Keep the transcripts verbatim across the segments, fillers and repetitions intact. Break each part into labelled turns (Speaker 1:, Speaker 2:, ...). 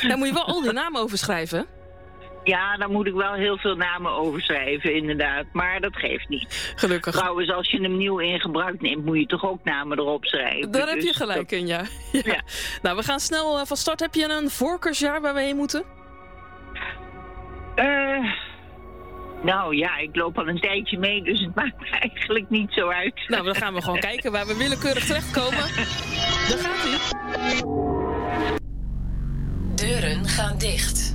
Speaker 1: Daar moet je wel al die namen over schrijven.
Speaker 2: Ja, daar moet ik wel heel veel namen over schrijven, inderdaad. Maar dat geeft niet.
Speaker 1: Gelukkig.
Speaker 2: Trouwens, als je hem nieuw in gebruik neemt, moet je toch ook namen erop schrijven.
Speaker 1: Daar heb
Speaker 2: Dus
Speaker 1: je gelijk
Speaker 2: dat...
Speaker 1: in, ja. ja.
Speaker 2: ja.
Speaker 1: Nou, we gaan snel uh, van start. Heb je een voorkeursjaar waar we heen moeten?
Speaker 2: Uh, nou ja, ik loop al een tijdje mee, dus het maakt eigenlijk niet zo uit.
Speaker 1: Nou, dan gaan we gewoon kijken waar we willekeurig terechtkomen. Daar gaat hij.
Speaker 3: Deuren gaan dicht.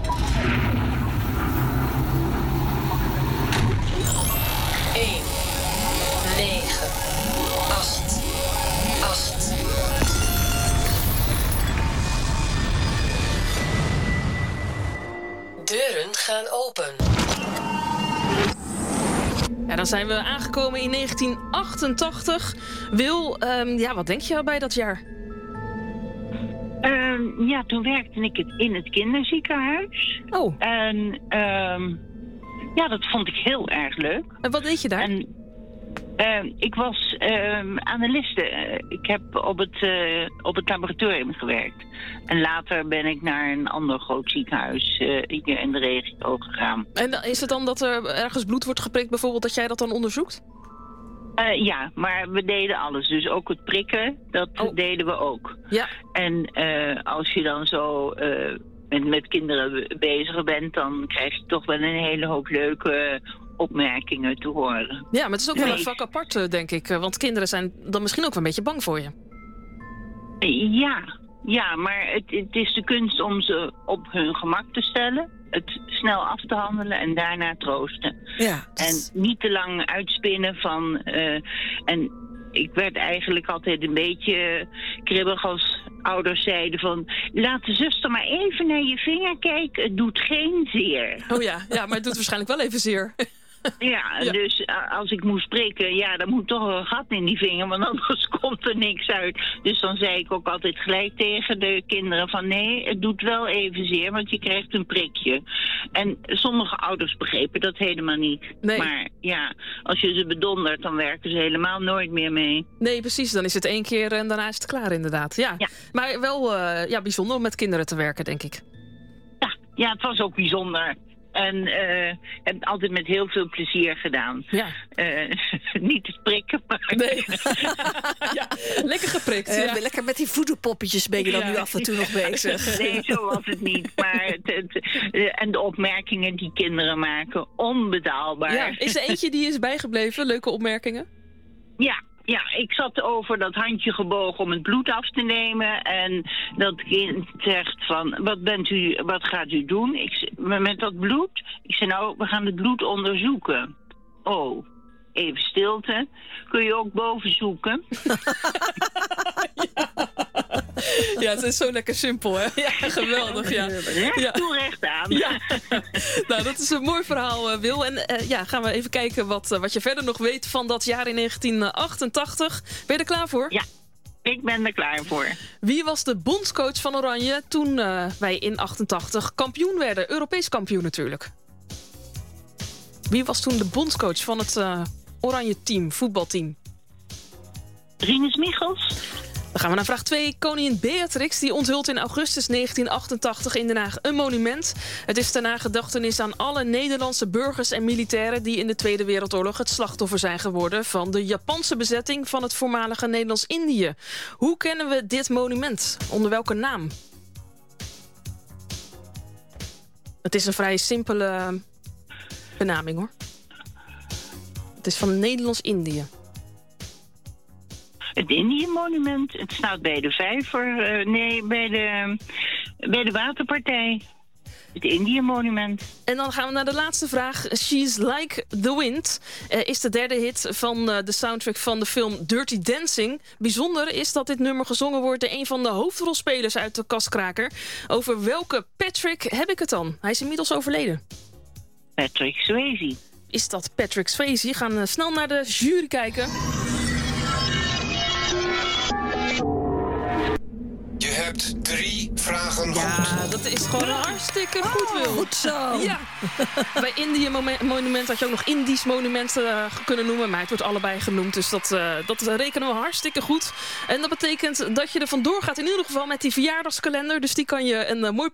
Speaker 3: één, negen, acht, acht. Deuren gaan open.
Speaker 1: Ja, dan zijn we aangekomen in negentien achtentachtig. Wil, um, ja, wat denk je bij dat jaar?
Speaker 2: Uh, ja, toen werkte ik het in het kinderziekenhuis.
Speaker 1: Oh.
Speaker 2: En uh, ja, dat vond ik heel erg leuk.
Speaker 1: En wat deed je daar?
Speaker 2: En, uh, ik was uh, analiste. Ik heb op het, uh, op het laboratorium gewerkt. En later ben ik naar een ander groot ziekenhuis uh, hier in de regio gegaan.
Speaker 1: En is het dan dat er ergens bloed wordt geprikt bijvoorbeeld, dat jij dat dan onderzoekt?
Speaker 2: Uh, ja, maar we deden alles. Dus ook het prikken, dat oh. deden we ook.
Speaker 1: Ja.
Speaker 2: En uh, als je dan zo uh, met, met kinderen bezig bent, dan krijg je toch wel een hele hoop leuke opmerkingen te horen.
Speaker 1: Ja, maar het is ook
Speaker 2: nee.
Speaker 1: wel een vak apart, denk ik. Want kinderen zijn dan misschien ook wel een beetje bang voor je.
Speaker 2: Ja, ja, maar het, het is de kunst om ze op hun gemak te stellen, het snel af te handelen en daarna troosten.
Speaker 1: Ja,
Speaker 2: en is... niet te lang uitspinnen van... Uh, en ik werd eigenlijk altijd een beetje kribbig als ouders zeiden van... laat de zuster maar even naar je vinger kijken, het doet geen zeer.
Speaker 1: Oh ja, ja, maar het doet waarschijnlijk wel even zeer.
Speaker 2: Ja, ja, dus uh, als ik moest prikken, ja, dan moet toch een gat in die vinger, want anders komt er niks uit. Dus dan zei ik ook altijd gelijk tegen de kinderen van nee, het doet wel evenzeer, want je krijgt een prikje. En sommige ouders begrepen dat helemaal niet.
Speaker 1: Nee.
Speaker 2: Maar ja, als je ze bedondert, dan werken ze helemaal nooit meer mee.
Speaker 1: Nee, precies, dan is het één keer en daarna is het klaar inderdaad. Ja, ja. Maar wel uh, ja, bijzonder om met kinderen te werken, denk ik.
Speaker 2: Ja, ja, het was ook bijzonder. En uh, heb het altijd met heel veel plezier gedaan.
Speaker 1: Ja.
Speaker 2: Uh, niet het prikken, maar...
Speaker 1: Nee. Ja, lekker geprikt.
Speaker 4: Uh,
Speaker 1: ja.
Speaker 4: Lekker met die voederpoppetjes ben je dan ja. nu af en toe nog bezig.
Speaker 2: Nee, zo was het niet. Maar het, het, en de opmerkingen die kinderen maken, onbetaalbaar.
Speaker 1: Ja. Is er eentje die is bijgebleven? Leuke opmerkingen?
Speaker 2: Ja. Ja, ik zat over dat handje gebogen om het bloed af te nemen. En dat kind zegt van, wat bent u, wat gaat u doen? Ik, met dat bloed? Ik zei, nou, we gaan het bloed onderzoeken. Oh, even stilte. Kun je ook boven zoeken?
Speaker 1: Ja. Ja, het is zo lekker simpel, hè? Ja, geweldig, ja.
Speaker 2: Recht
Speaker 1: ja.
Speaker 2: toe, recht aan.
Speaker 1: Ja. Nou, dat is een mooi verhaal, uh, Wil. En uh, ja, gaan we even kijken wat, uh, wat je verder nog weet van dat jaar in negentien achtentachtig. Ben je er klaar voor?
Speaker 2: Ja, ik ben er klaar voor.
Speaker 1: Wie was de bondscoach van Oranje toen uh, wij in achtentachtig kampioen werden? Europees kampioen natuurlijk. Wie was toen de bondscoach van het uh, Oranje team, voetbalteam?
Speaker 2: Rinus Michels.
Speaker 1: Dan gaan we naar vraag twee. Koningin Beatrix die onthult in augustus negentien achtentachtig in Den Haag een monument. Het is ter nagedachtenis aan alle Nederlandse burgers en militairen die in de Tweede Wereldoorlog het slachtoffer zijn geworden van de Japanse bezetting van het voormalige Nederlands-Indië. Hoe kennen we dit monument? Onder welke naam? Het is een vrij simpele benaming, hoor. Het is van Nederlands-Indië.
Speaker 2: Het Indië-monument, het staat bij de Vijver, uh, nee, bij de, bij de Waterpartij. Het Indië-monument.
Speaker 1: En dan gaan we naar de laatste vraag. She's Like the Wind uh, is de derde hit van uh, de soundtrack van de film Dirty Dancing. Bijzonder is dat dit nummer gezongen wordt door een van de hoofdrolspelers uit de Kaskraker. Over welke Patrick heb ik het dan? Hij is inmiddels overleden.
Speaker 2: Patrick Swayze.
Speaker 1: Is dat Patrick Swayze? We gaan uh, snel naar de jury kijken.
Speaker 5: Je hebt drie vragen goed.
Speaker 1: Ja, dat is gewoon hartstikke goed, Wil.
Speaker 4: Oh, goed zo.
Speaker 1: Ja. Bij Indië Monument had je ook nog Indisch Monument uh, kunnen noemen. Maar het wordt allebei genoemd. Dus dat, uh, dat rekenen we hartstikke goed. En dat betekent dat je er vandoor gaat. In ieder geval met die verjaardagskalender. Dus die kan je een uh, mooi